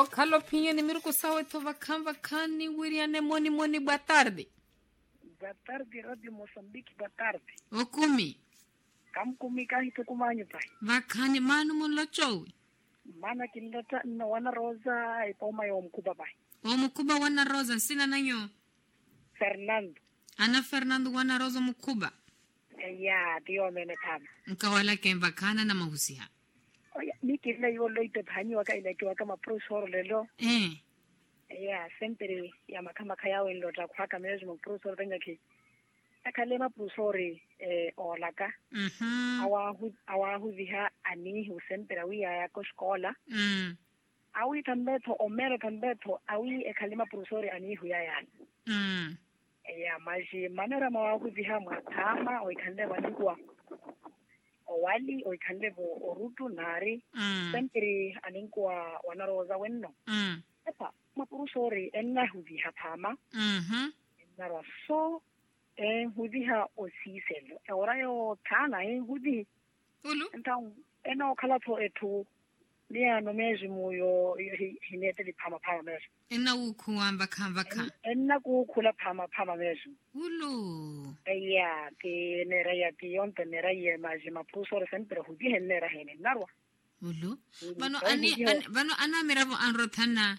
O khalo pinye ni miruko sawe to vakani wiriane moni boa tarde. Boa tarde, Radio Moçambique, boa tarde. O kumi. Kam kumi kahi to kumanyo pai. Vakani manu mun lo chowi. Mana kinlata na wana rosa ipoma yo mkuba pai. O mkuba wana rosa sina nanyo. Fernando. Ana Fernando wana rosa mkuba. Ya, dio mene kama. Nkawala kemba kana na mahusia. Oya, niki na yo loite bhanyi waka inakiwa kama professor lelo. Ya, sempre ya makama kayawe nilota kuhaka menezu mprofessor venga ki. Akalema professor olaka. Awahu viha ani sempre awia yako skola. Awi tambeto omero tambeto awi ekalema professor ani huya yani. Ya maji manera mawahu viha mwatama oikande wanikuwa owali oikande bo orutu nari sempre aninkuwa wanaroza wenno epa mapurusori enna huviha tama enna so huviha osiselo orayo kana hudi ulu entang ena okalato etu nia no meji muyo hinete li pama meji enna ukuamba kamba enna kukula pama meji ulu ya ke neraya pionte neraya maji mapusore sempre hudi henera hene narwa ulu bano ana miravo anrotana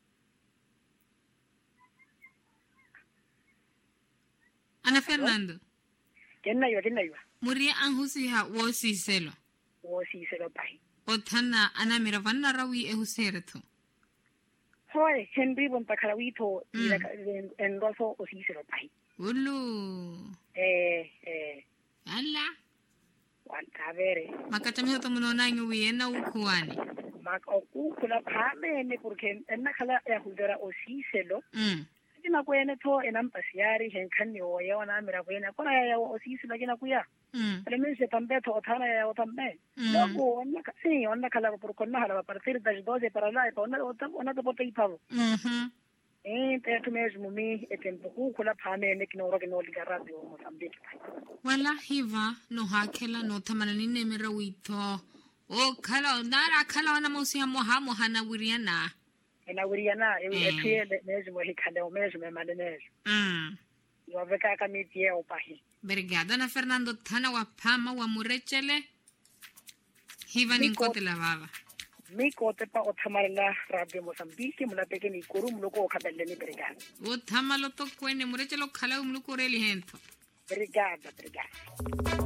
Ana Fernando kenna yo muri anhusi ha wosiselo pai Otana ana miravana rawi ehuserto. Hoy Henry bon pakalawito en roso osisero pai. Ulu. Alla. Wanta vere. Makatamiho tomunona ngi ena ukuani. Mak okula pame ne porque enna kala ya hudera osiselo. Kina kwene to enampasiari henkanni o yawana mira kwene kona ya osiselo kina kuya. Elemense tambeto otana ya otambe. Luego onda kala por konna hala a partir das 12 para lá ona to botei pavo. Te tu mesmo mi tempo kula phame ne kinoro ke no ligarazi o Mozambique. Wala hiva no hakela no tamana ni nemera wito. O kala ndara kala ona mosi hamo hana wiriana. Ena wiriana ethe mesmo hikale o mesmo malenejo. Yo veka kamitie o pahi. Obrigada, Ana Fernando. Tana wa pama wa murechele. Hiva ninkote la baba. Mikote pa otamarla Radio Moçambique mula pekeni kuru mluko okabelle ni brigada. Otamalo to kwene murechelo khala umluko reli hento. Brigada.